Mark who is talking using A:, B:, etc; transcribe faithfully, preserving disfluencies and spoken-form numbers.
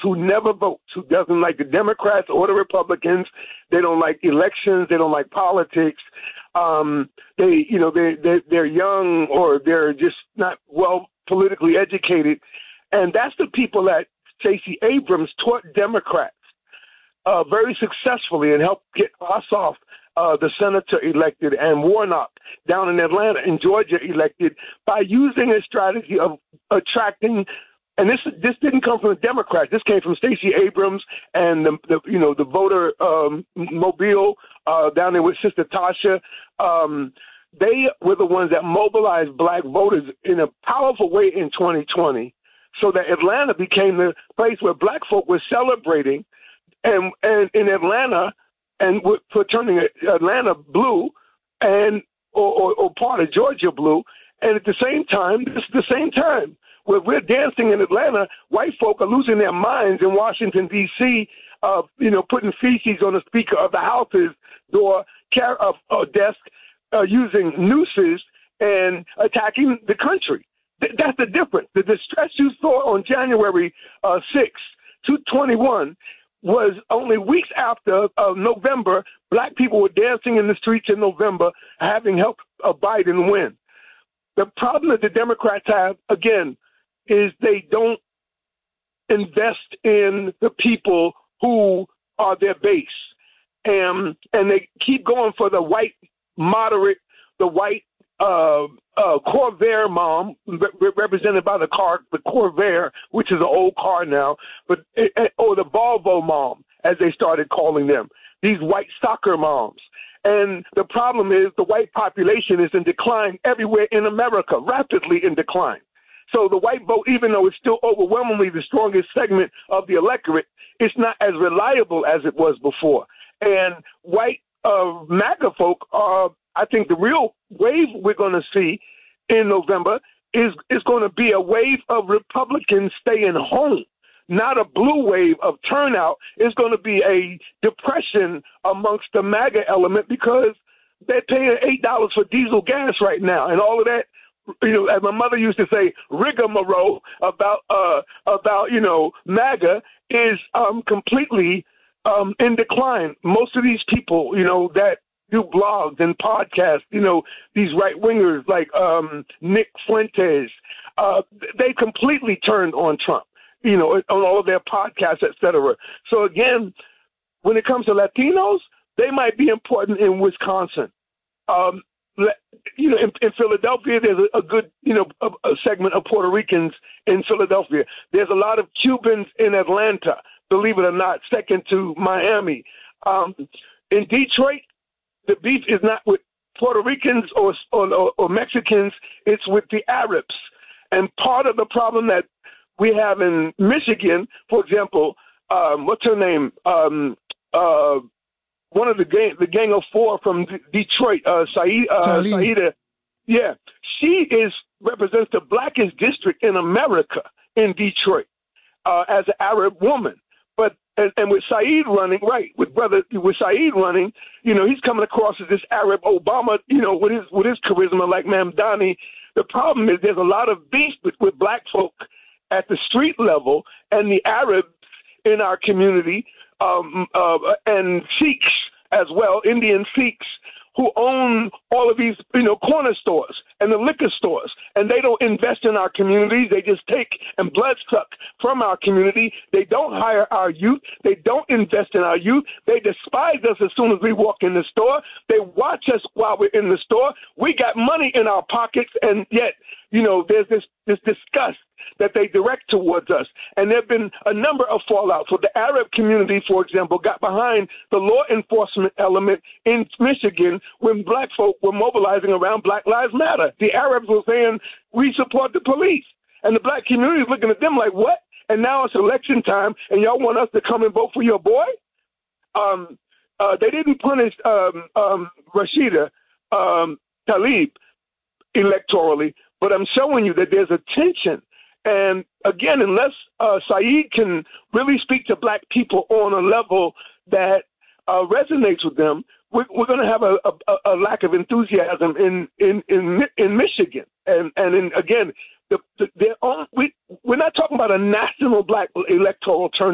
A: who never votes, who doesn't like the Democrats or the Republicans. They don't like elections. They don't like politics. Um, they, you know, they, they, they're young or they're just not well politically educated. And that's the people that Stacey Abrams taught Democrats uh, very successfully and helped get Ossoff, uh, the senator, elected, and Warnock down in Atlanta and Georgia elected by using a strategy of attracting. And this this didn't come from the Democrats. This came from Stacey Abrams and the, the you know the voter um, mobile uh, down there with Sister Tasha. Um, they were the ones that mobilized black voters in a powerful way in twenty twenty, so that Atlanta became the place where black folk were celebrating, and and in Atlanta, and for turning Atlanta blue, and or, or, or part of Georgia blue, and at the same time, this the same time. Where we're dancing in Atlanta, white folk are losing their minds in Washington, D C, uh, you know, putting feces on the Speaker of the House's door, car- uh, uh, desk, uh, using nooses and attacking the country. Th- that's the difference. The distress you saw on January uh, sixth, two twenty-one, was only weeks after uh, November. Black people were dancing in the streets in November, having helped uh, Biden win. The problem that the Democrats have, again, is they don't invest in the people who are their base. And, and they keep going for the white moderate, the white uh, uh, Corvair mom, re- represented by the car, the Corvair, which is an old car now, but or the Volvo mom, as they started calling them, these white soccer moms. And the problem is the white population is in decline everywhere in America, rapidly in decline. So the white vote, even though it's still overwhelmingly the strongest segment of the electorate, it's not as reliable as it was before. And white uh, MAGA folk are, I think the real wave we're going to see in November is, is going to be a wave of Republicans staying home, not a blue wave of turnout. It's going to be a depression amongst the MAGA element because they're paying eight dollars for diesel gas right now, and all of that. You know, as my mother used to say, rigmarole about uh, about you know MAGA is um, completely um, in decline. Most of these people, you know, that do blogs and podcasts, you know, these right wingers like um, Nick Fuentes, uh, they completely turned on Trump. You know, on all of their podcasts, et cetera. So again, when it comes to Latinos, they might be important in Wisconsin. Um, you know, in, in Philadelphia, there's a, a good, you know, a, a segment of Puerto Ricans in Philadelphia. There's a lot of Cubans in Atlanta, believe it or not, second to Miami. Um, in Detroit, the beef is not with Puerto Ricans or, or, or Mexicans, it's with the Arabs. And part of the problem that we have in Michigan, for example, um, what's her name? Um, uh, one of the gang, the Gang of Four from D- Detroit, uh, Said, uh, Saida. Yeah, she is represents the blackest district in America in Detroit uh, as an Arab woman. But and, and with Said running, right, with brother with Said running, you know, he's coming across as this Arab Obama, you know, with his with his charisma like Mamdani. The problem is there's a lot of beef with, with black folk at the street level and the Arabs in our community, um, uh, and Sikhs as well, Indian Sikhs, who own all of these, you know, corner stores and the liquor stores. And they don't invest in our communities. They just take and bloodsuck from our community. They don't hire our youth. They don't invest in our youth. They despise us as soon as we walk in the store. They watch us while we're in the store. We got money in our pockets, and yet, you know, there's this, this disgust that they direct towards us. And there have been a number of fallouts. So the Arab community, for example, got behind the law enforcement element in Michigan when black folk were mobilizing around Black Lives Matter. The Arabs were saying, we support the police. And the black community is looking at them like, what? And now it's election time, and y'all want us to come and vote for your boy? Um, uh, they didn't punish um, um, Rashida um, Tlaib electorally, but I'm showing you that there's a tension. And again, unless uh, Said can really speak to black people on a level that uh, resonates with them, we're, we're going to have a, a, a lack of enthusiasm in in in, in Michigan. And and in, again, the, the, on, we we're not talking about a national black electoral turnout.